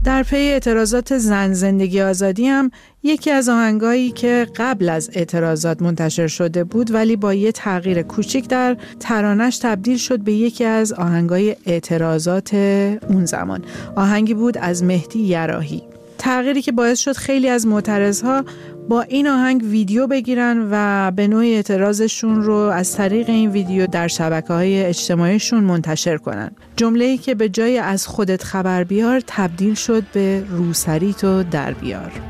در پی اعتراضات زن زندگی آزادی هم یکی از آهنگایی که قبل از اعتراضات منتشر شده بود ولی با یه تغییر کوچیک در ترانش تبدیل شد به یکی از آهنگای اعتراضات اون زمان. آهنگی بود از مهدی یراحی. تغییری که باعث شد خیلی از معترضها با این آهنگ ویدیو بگیرن و به نوعی اعتراضشون رو از طریق این ویدیو در شبکه‌های اجتماعیشون منتشر کنن. جمله‌ای که به جای از خودت خبر بیار تبدیل شد به روسری تو در بیار.